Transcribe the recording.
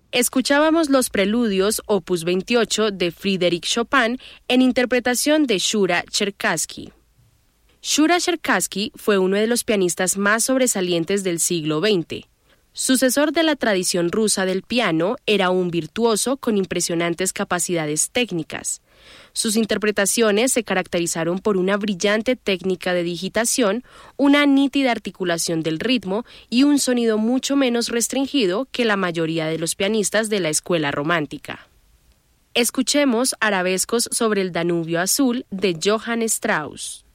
Escuchábamos los preludios opus 28 de Frédéric Chopin en interpretación de Shura Cherkassky. Shura Cherkassky fue uno de los pianistas más sobresalientes del siglo XX. Sucesor de la tradición rusa del piano, era un virtuoso con impresionantes capacidades técnicas. Sus interpretaciones se caracterizaron por una brillante técnica de digitación, una nítida articulación del ritmo y un sonido mucho menos restringido que la mayoría de los pianistas de la escuela romántica. Escuchemos Arabescos sobre el Danubio Azul de Johann Strauss.